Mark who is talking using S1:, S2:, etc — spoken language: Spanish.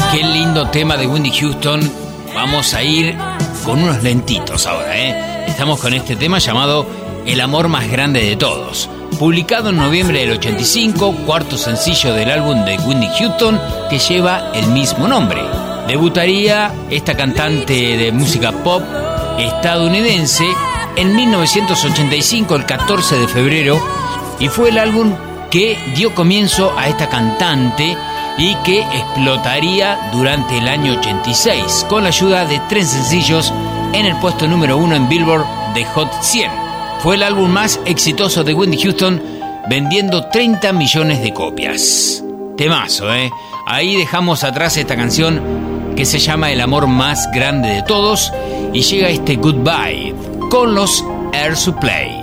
S1: Qué lindo tema de Whitney Houston. Vamos a ir con unos lentitos ahora, ¿eh? Estamos con este tema llamado El amor más grande de todos. Publicado en noviembre del 85, cuarto sencillo del álbum de Whitney Houston que lleva el mismo nombre. Debutaría esta cantante de música pop estadounidense en 1985, el 14 de febrero, y fue el álbum que dio comienzo a esta cantante y que explotaría durante el año 86 con la ayuda de 3 sencillos en el puesto número 1 en Billboard de Hot 100. Fue el álbum más exitoso de Whitney Houston, vendiendo 30 millones de copias. Temazo, ¿eh? Ahí dejamos atrás esta canción que se llama El amor más grande de todos y llega este Goodbye con los Air Supply.